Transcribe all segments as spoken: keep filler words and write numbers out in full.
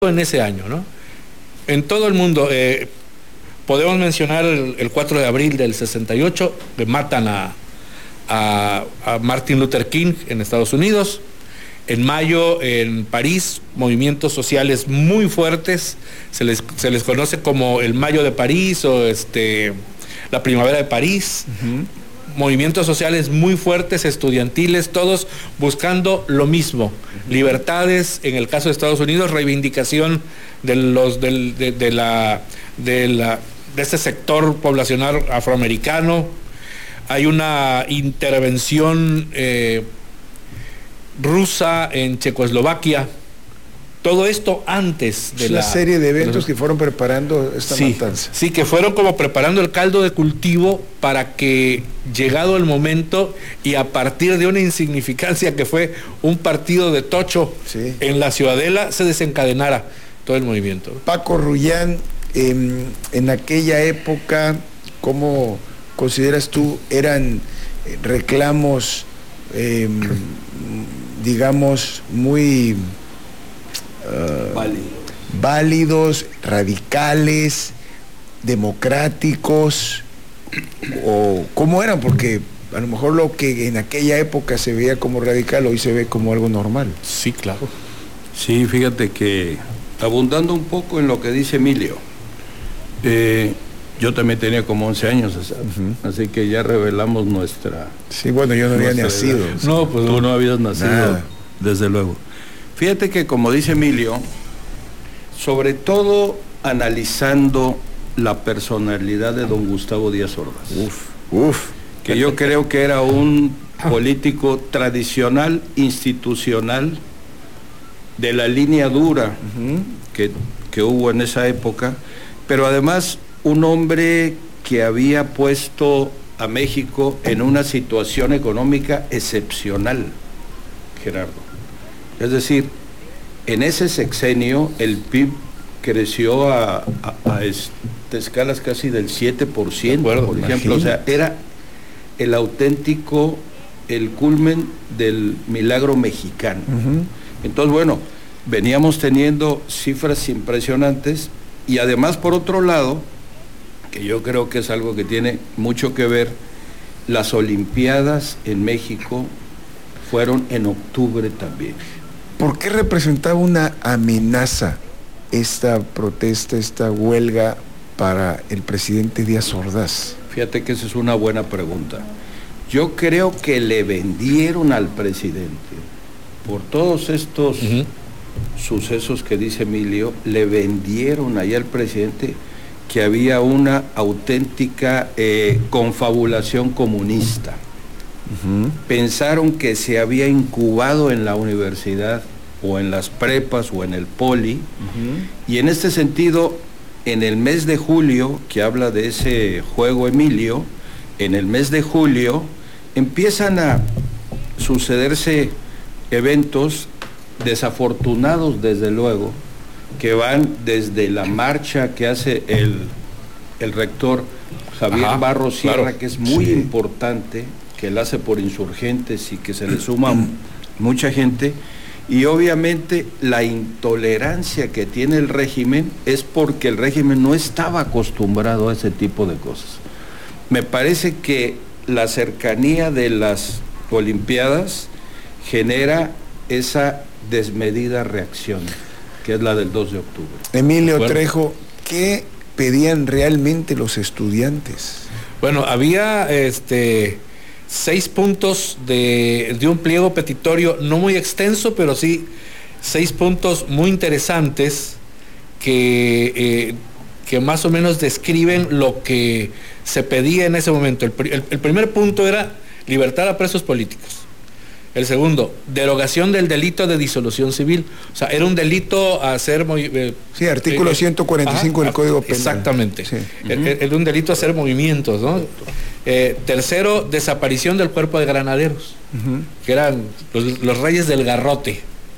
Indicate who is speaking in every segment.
Speaker 1: en ese año, ¿no? En todo el mundo, eh, podemos mencionar el, el cuatro de abril del sesenta y ocho, que matan a, a, a Martin Luther King en Estados Unidos. En mayo, en París, movimientos sociales muy fuertes, se les, se les conoce como el Mayo de París o este, la Primavera de París. Uh-huh. Movimientos sociales muy fuertes, estudiantiles, todos buscando lo mismo, uh-huh. libertades, en el caso de Estados Unidos, reivindicación de los del, de, de la de la de este sector poblacional afroamericano. Hay una intervención eh, rusa en Checoslovaquia. Todo esto antes de
Speaker 2: es
Speaker 1: la...
Speaker 2: Una serie de eventos que fueron preparando esta
Speaker 1: sí,
Speaker 2: matanza.
Speaker 1: Sí, que fueron como preparando el caldo de cultivo para que, llegado el momento, y a partir de una insignificancia que fue un partido de tocho sí. en la Ciudadela, se desencadenara todo el movimiento.
Speaker 2: Paco Rullán, eh, en aquella época, ¿cómo consideras tú eran reclamos, eh, digamos, muy... Uh,
Speaker 3: Válido.
Speaker 2: válidos, radicales, democráticos, o cómo eran? Porque a lo mejor lo que en aquella época se veía como radical hoy se ve como algo normal.
Speaker 1: Sí, claro.
Speaker 3: Sí, fíjate que abundando un poco en lo que dice Emilio, eh, yo también tenía como once años, uh-huh. así que ya revelamos nuestra...
Speaker 2: Sí, bueno, yo no había nacido.
Speaker 3: Edad. No, pues tú no habías nacido, nada. Desde luego. Fíjate que, como dice Emilio, sobre todo analizando la personalidad de don Gustavo Díaz Ordaz,
Speaker 2: uf, uf,
Speaker 3: que yo creo que era un político tradicional, institucional, de la línea dura uh-huh. que, que hubo en esa época, pero además un hombre que había puesto a México en una situación económica excepcional, Gerardo. Es decir, en ese sexenio el P I B creció a, a, a este, escalas casi del siete por ciento, de acuerdo, por ejemplo. Imagínate. O sea, era el auténtico, el culmen del milagro mexicano. Uh-huh. Entonces, bueno, veníamos teniendo cifras impresionantes y además, por otro lado, que yo creo que es algo que tiene mucho que ver, las Olimpiadas en México fueron en octubre también.
Speaker 2: ¿Por qué representaba una amenaza esta protesta, esta huelga para el presidente Díaz Ordaz?
Speaker 3: Fíjate que esa es una buena pregunta. Yo creo que le vendieron al presidente, por todos estos uh-huh. sucesos que dice Emilio, le vendieron allá al presidente que había una auténtica eh, confabulación comunista. Uh-huh. Pensaron que se había incubado en la universidad o en las prepas o en el poli, uh-huh. y en este sentido, en el mes de julio, que habla de ese juego Emilio, en el mes de julio empiezan a sucederse eventos desafortunados, desde luego, que van desde la marcha que hace el, el rector Javier Ajá, Barros Sierra, claro. que es muy sí. importante, que él hace por Insurgentes y que se le suma mucha gente, y obviamente la intolerancia que tiene el régimen es porque el régimen no estaba acostumbrado a ese tipo de cosas. Me parece que la cercanía de las Olimpiadas genera esa desmedida reacción, que es la del dos de octubre.
Speaker 2: Emilio bueno. Trejo, ¿qué pedían realmente los estudiantes?
Speaker 1: Bueno, había este... seis puntos de, de un pliego petitorio no muy extenso, pero sí seis puntos muy interesantes que, eh, que más o menos describen lo que se pedía en ese momento. El, el, el primer punto era libertad a presos políticos. El segundo, derogación del delito de disolución civil. O sea, era un delito hacer... Eh,
Speaker 2: sí, artículo eh, ciento cuarenta y cinco ajá, del Código Penal.
Speaker 1: Exactamente. Sí. Era uh-huh. un delito hacer movimientos, ¿no? Eh, tercero, desaparición del cuerpo de granaderos, uh-huh. que eran los, los reyes del garrote.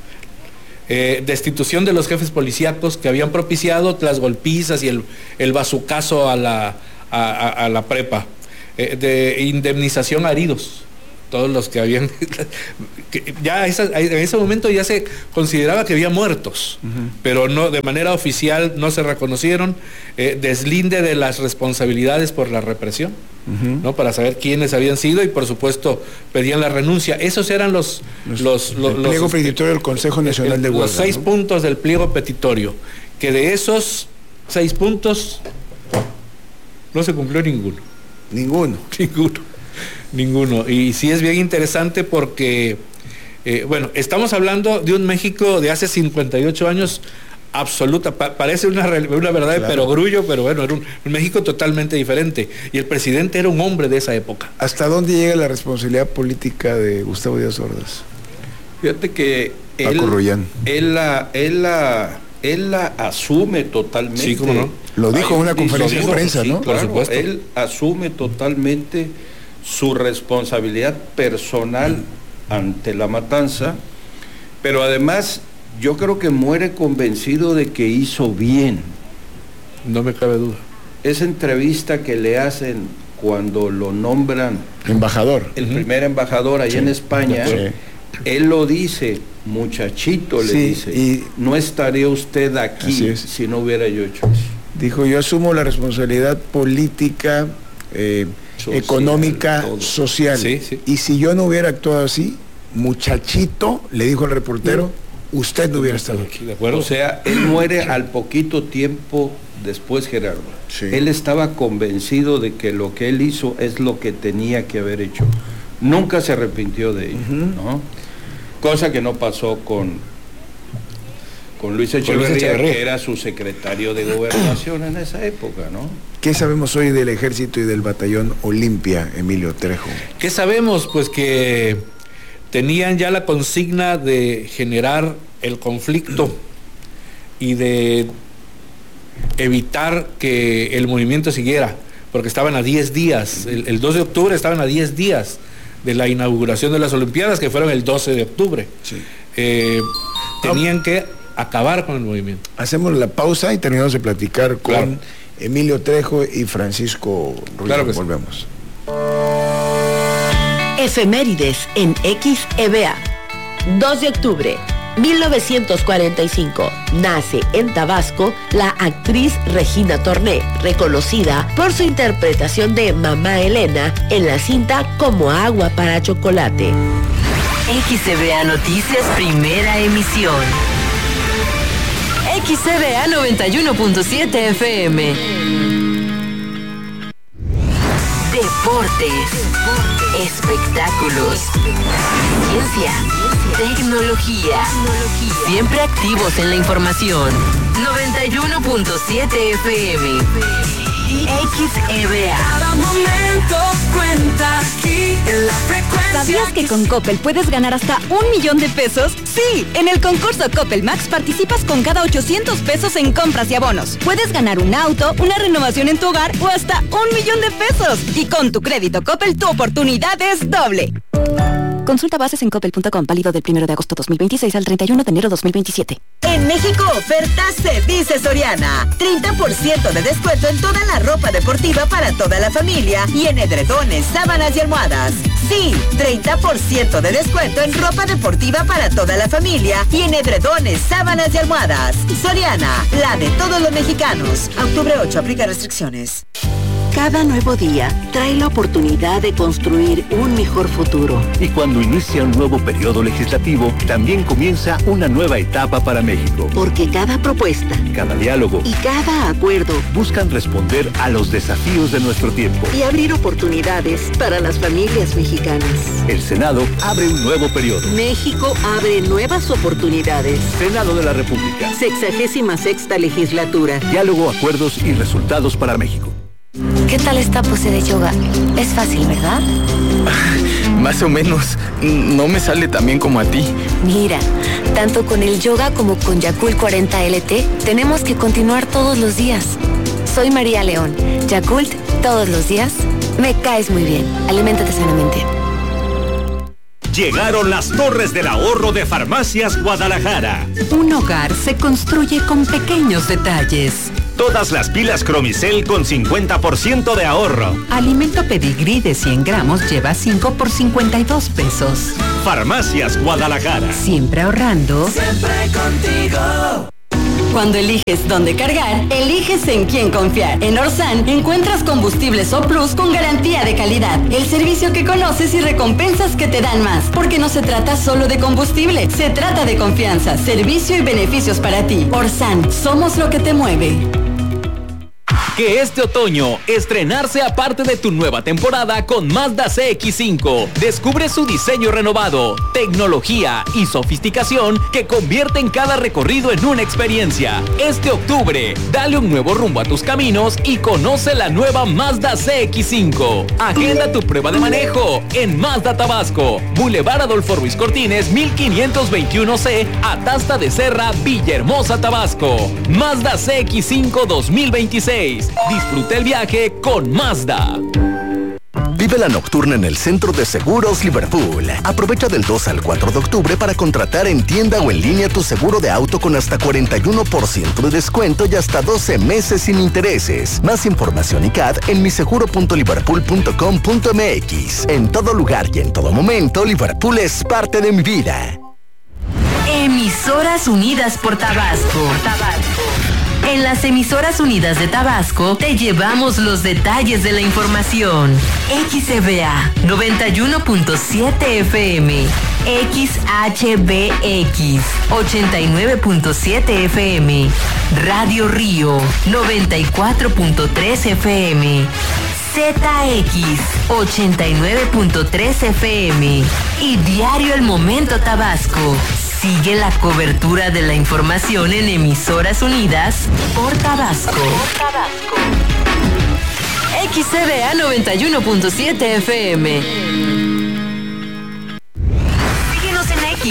Speaker 1: Eh, destitución de los jefes policíacos que habían propiciado las golpizas y el, el bazucazo a la, a, a, a la prepa. Eh, de indemnización a heridos. todos los que habían, que ya esa, en ese momento ya se consideraba que había muertos, uh-huh. pero no, de manera oficial no se reconocieron, eh, deslinde de las responsabilidades por la represión, uh-huh. ¿no? Para saber quiénes habían sido y por supuesto pedían la renuncia. Esos eran los... los, los, los
Speaker 2: el pliego los, petitorio del Consejo Nacional de Huelga.
Speaker 1: Los seis ¿no? puntos del pliego petitorio, que de esos seis puntos no se cumplió ninguno.
Speaker 2: Ninguno.
Speaker 1: Ninguno. Ninguno. Y sí es bien interesante porque, eh, bueno, estamos hablando de un México de hace cincuenta y ocho años absoluta, pa- parece una, una verdad claro. de perogrullo, pero bueno, era un, un México totalmente diferente. Y el presidente era un hombre de esa época.
Speaker 2: ¿Hasta dónde llega la responsabilidad política de Gustavo Díaz Ordaz?
Speaker 3: Fíjate que él,
Speaker 2: Paco Rollán.
Speaker 3: Él la, él la, él la asume totalmente.
Speaker 1: Sí, cómo no.
Speaker 2: Lo dijo en una conferencia de prensa,
Speaker 3: sí,
Speaker 2: ¿no?
Speaker 3: Claro,
Speaker 1: por supuesto.
Speaker 3: Él asume totalmente su responsabilidad personal ante la matanza, pero además yo creo que muere convencido de que hizo bien.
Speaker 1: No me cabe duda.
Speaker 3: Esa entrevista que le hacen cuando lo nombran
Speaker 2: embajador,
Speaker 3: el uh-huh. primer embajador allá sí. en España, sí. él lo dice, muchachito, le sí, dice, y no estaría usted aquí si no hubiera yo hecho eso.
Speaker 2: Dijo, yo asumo la responsabilidad política, eh, social, económica, todo. social. Sí, sí. Y si yo no hubiera actuado así, muchachito, le dijo al reportero, sí. usted no hubiera estado aquí.
Speaker 3: ¿De acuerdo? O sea, él muere al poquito tiempo después, Gerardo. Sí. Él estaba convencido de que lo que él hizo es lo que tenía que haber hecho. Nunca se arrepintió de ello, uh-huh. ¿no? Cosa que no pasó con, con Luis Echeverría, que era su secretario de Gobernación en esa época, ¿no?
Speaker 2: ¿Qué sabemos hoy del Ejército y del Batallón Olimpia, Emilio Trejo?
Speaker 1: ¿Qué sabemos? Pues que tenían ya la consigna de generar el conflicto y de evitar que el movimiento siguiera, porque estaban a diez días, el, el dos de octubre estaban a diez días de la inauguración de las Olimpiadas, que fueron el doce de octubre. Sí. Eh, tenían que acabar con el movimiento.
Speaker 2: Hacemos la pausa y terminamos de platicar con claro. Emilio Trejo y Francisco Ruiz.
Speaker 1: Claro que
Speaker 2: volvemos.
Speaker 4: Sí. Efemérides en X E V A. dos de octubre. mil novecientos cuarenta y cinco, nace en Tabasco la actriz Regina Torné, reconocida por su interpretación de Mamá Elena en la cinta Como agua para chocolate.
Speaker 5: X E V A Noticias, primera emisión. X E V A noventa y uno punto siete F M. Deportes, espectáculos, ciencia, tecnología, siempre activos en la información. noventa y uno punto siete F M. X E V A.
Speaker 6: Cada momento cuenta aquí en la frecuencia.
Speaker 7: ¿Sabías que con Coppel puedes ganar hasta un millón de pesos? Sí, en el concurso Coppel Max participas con cada ochocientos pesos en compras y abonos. Puedes ganar un auto, una renovación en tu hogar o hasta un millón de pesos. Y con tu crédito Coppel tu oportunidad es doble. Consulta bases en coppel punto com, válido del primero de agosto dos mil veintiséis al treinta y uno de enero dos mil veintisiete.
Speaker 4: En México oferta se dice Soriana. treinta por ciento de descuento en toda la ropa deportiva para toda la familia y en edredones, sábanas y almohadas. Sí, treinta por ciento de descuento en ropa deportiva para toda la familia y en edredones, sábanas y almohadas. Soriana, la de todos los mexicanos. A octubre ocho, aplica restricciones.
Speaker 8: Cada nuevo día trae la oportunidad de construir un mejor futuro.
Speaker 9: Y cuando inicia un nuevo periodo legislativo, también comienza una nueva etapa para México.
Speaker 8: Porque cada propuesta,
Speaker 9: cada diálogo
Speaker 8: y cada acuerdo
Speaker 9: buscan responder a los desafíos de nuestro tiempo
Speaker 8: y abrir oportunidades para las familias mexicanas.
Speaker 9: El Senado abre un nuevo periodo.
Speaker 8: México abre nuevas oportunidades.
Speaker 9: Senado de la República.
Speaker 8: Sexagésima sexta legislatura.
Speaker 9: Diálogo, acuerdos y resultados para México.
Speaker 10: ¿Qué tal esta pose de yoga? Es fácil, ¿verdad?
Speaker 11: Más o menos. No me sale tan bien como a ti.
Speaker 10: Mira, tanto con el yoga como con Yakult cuarenta L T, tenemos que continuar todos los días. Soy María León. Yakult, todos los días. Me caes muy bien. Aliméntate sanamente.
Speaker 12: Llegaron las Torres del Ahorro de Farmacias Guadalajara.
Speaker 5: Un hogar se construye con pequeños detalles.
Speaker 12: Todas las pilas Cromicel con cincuenta por ciento de ahorro.
Speaker 13: Alimento Pedigrí de cien gramos lleva cinco por cincuenta y dos pesos.
Speaker 12: Farmacias Guadalajara.
Speaker 13: Siempre ahorrando.
Speaker 6: Siempre contigo.
Speaker 7: Cuando eliges dónde cargar, eliges en quién confiar. En Orsan encuentras combustibles O Plus con garantía de calidad. El servicio que conoces y recompensas que te dan más. Porque no se trata solo de combustible, se trata de confianza, servicio y beneficios para ti. Orsan, somos lo que te mueve.
Speaker 14: Que este otoño estrenarse aparte de tu nueva temporada con Mazda C X cinco. Descubre su diseño renovado, tecnología y sofisticación que convierten cada recorrido en una experiencia. Este octubre, dale un nuevo rumbo a tus caminos y conoce la nueva Mazda C X cinco. Agenda tu prueba de manejo en Mazda Tabasco, Boulevard Adolfo Ruiz Cortines mil quinientos veintiuno C, Atasta de Serra, Villahermosa, Tabasco. Mazda C X cinco dos mil veintiséis. Disfruta el viaje con Mazda.
Speaker 15: Vive la nocturna en el Centro de Seguros Liverpool. Aprovecha del dos al cuatro de octubre para contratar en tienda o en línea tu seguro de auto con hasta cuarenta y uno por ciento de descuento y hasta doce meses sin intereses. Más información y C A D en miseguro punto liverpool punto com punto m x. En todo lugar y en todo momento, Liverpool es parte de mi vida.
Speaker 5: Emisoras Unidas por Tabasco. Tabasco. En las Emisoras Unidas de Tabasco te llevamos los detalles de la información. X E B A noventa y uno punto siete F M, X H B X ochenta y nueve punto siete F M, Radio Río noventa y cuatro punto tres F M, Z X ochenta y nueve punto tres F M y Diario El Momento Tabasco. Sigue la cobertura de la información en Emisoras Unidas por Tabasco. Por Tabasco.
Speaker 7: X E B A noventa y uno punto siete F M.